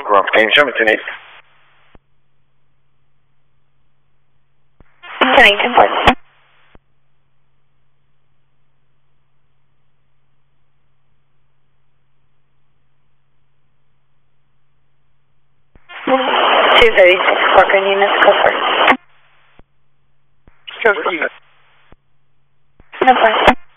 Grump. Can you show me 10-8? Important. Tuesday, working units, go first. Go for you. No problem.